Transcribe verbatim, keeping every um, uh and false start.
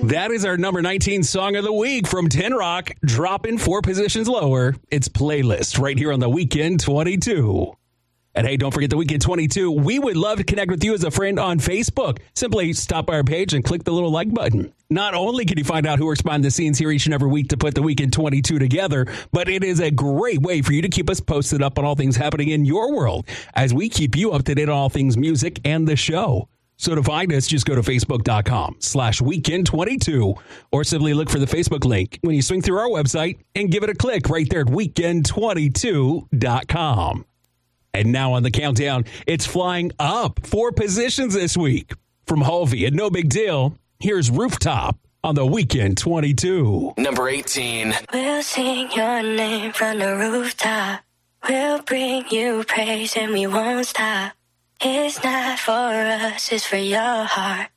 That is our number nineteen song of the week from Tin Rock, dropping four positions lower. It's Playlist right here on the Weekend twenty-two. And hey, don't forget the Weekend twenty-two. We would love to connect with you as a friend on Facebook. Simply stop by our page and click the little like button. Not only can you find out who works behind the scenes here each and every week to put the Weekend twenty-two together, but it is a great way for you to keep us posted up on all things happening in your world as we keep you up to date on all things music and the show. So to find us, just go to facebook.com slash weekend 22 or simply look for the Facebook link when you swing through our website and give it a click right there at weekend twenty-two dot com. And now on the countdown, it's flying up four positions this week. From Halvey and No Big Deal, here's Rooftop on the Weekend twenty-two. Number eighteen. We'll sing your name from the rooftop. We'll bring you praise and we won't stop. It's not for us, it's for your heart.